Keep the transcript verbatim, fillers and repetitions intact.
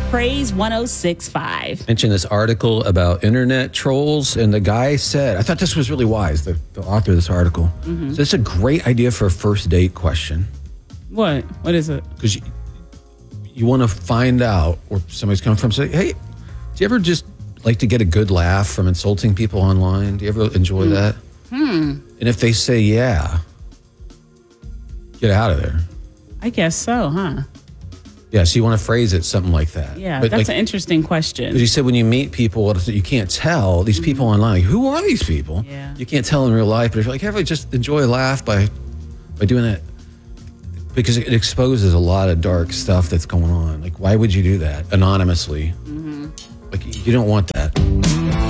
Praise one oh six point five. Mentioned this article about internet trolls, and the guy said, I thought this was really wise, the, the author of this article. Mm-hmm. So this is a great idea for a first date question. What? What is it? Because you, you want to find out where somebody's coming from. Say, hey, do you ever just like to get a good laugh from insulting people online? Do you ever enjoy mm. that? Hmm. And if they say yeah, get out of there. I guess so, huh? Yeah, so you want to phrase it something like that. Yeah, but that's like, an interesting question. Because you said when you meet people, you can't tell these mm-hmm. people online. Like, who are these people? Yeah. You can't tell in real life. But if you're like, hey, just enjoy a laugh by by doing that, because it exposes a lot of dark stuff that's going on. Like, why would you do that anonymously? Mm-hmm. Like, you don't want that.